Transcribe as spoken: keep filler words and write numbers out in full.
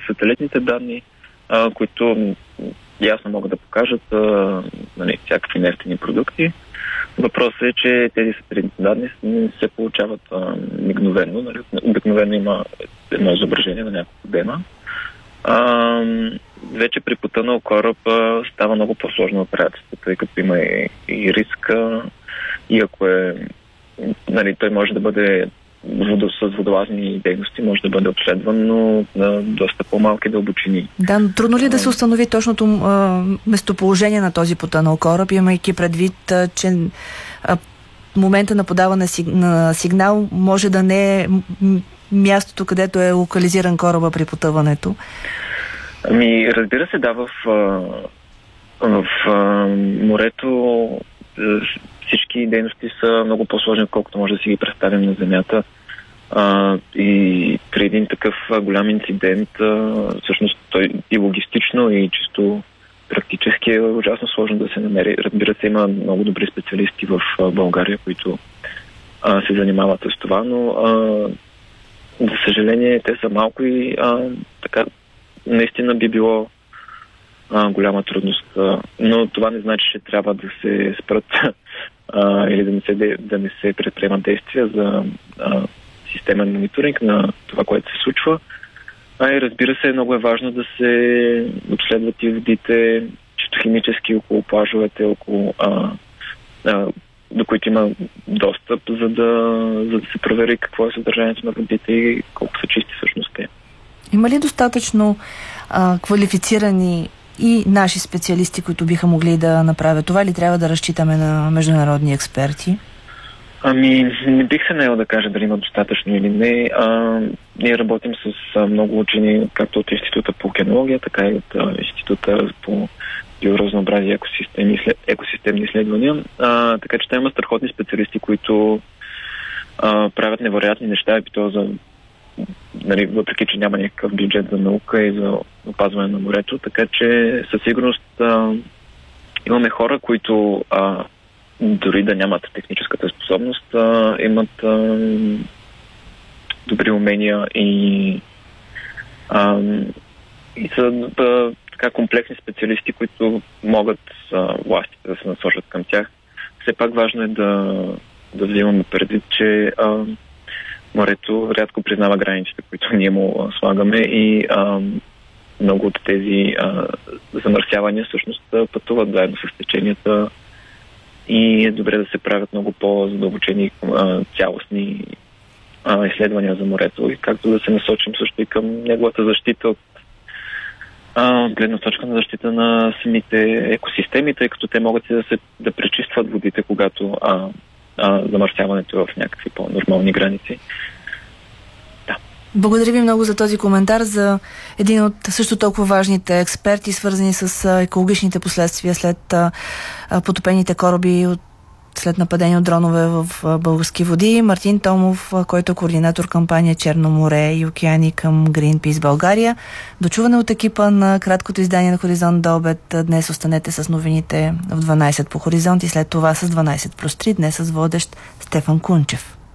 сателитните данни, а, които ясно могат да покажат а, нали, всякакви нефтени продукти. Въпросът е, че тези сателитни данни не се получават а, мигновено. Нали? Обикновено има едно изображение на няколко дена. А, вече при потънал кораб а, става много по-сложна операцията, тъй като има и, и риск, и ако е, нали, той може да бъде водо, с водолазни дейности, може да бъде обследван, но на доста по-малки дълбочини. Да, но трудно ли да се установи точното а, местоположение на този потънал кораб, имайки предвид, а, че а, момента на подаване на сигнал може да не е мястото, където е локализиран кораба при потъването? Ами, разбира се, да, в, в, в морето всички дейности са много по-сложни, отколкото може да си ги представим на Земята. А, и при един такъв голям инцидент, а, всъщност той и логистично, и чисто практически е ужасно сложно да се намери. Разбира се, има много добри специалисти в а, България, които а, се занимават с това, но а, за съжаление те са малко и а, така наистина би било а, голяма трудност. А, но това не значи, че трябва да се спрат а, или да не се, да не се предприемат действия за а, системен мониторинг на това, което се случва. А и разбира се, много е важно да се обследват и водите, чисто химически около плажовете, около, а, а, до които има достъп, за да, за да се провери какво е съдържанието на водите и колко са чисти всъщност те. Има ли достатъчно а, квалифицирани и наши специалисти, които биха могли да направят това, или трябва да разчитаме на международни експерти? Ами, не бих се наел да кажа дали има достатъчно или не. А, ние работим с а, много учени, както от Института по океанология, така и от а, Института по биоразнообразие и екосистемни, екосистемни изследвания. А, така че там има страхотни специалисти, които а, правят невероятни неща, и то за, нали, въпреки че няма някакъв бюджет за наука и за опазване на морето. Така че със сигурност а, имаме хора, които а, дори да нямат техническата способност, а, имат а, добри умения и, а, и са а, така комплексни специалисти, които могат а, властите да се насочат към тях. Все пак важно е да, да взимаме предвид, че а, морето рядко признава границите, които ние му слагаме, и а, много от тези а, замърсявания всъщност пътуват заедно с теченията. И е добре да се правят много по-задълбочени а, цялостни а, изследвания за морето, и както да се насочим също и към неговата защита от а, гледна точка на защита на самите екосистеми, тъй като те могат и да се да пречистват водите, когато а, а, замърсяването е в някакви по-нормални граници. Благодаря ви много за този коментар, за един от също толкова важните експерти, свързани с екологичните последствия след потопените кораби, от, след нападение от дронове в български води. Мартин Томов, който е координатор кампания Черно море и океани към Greenpeace България. Дочуване от екипа на краткото издание на Хоризонт до обед. Днес останете с новините в дванайсет по Хоризонт и след това с дванайсет плюс три, днес с водещ Стефан Кунчев.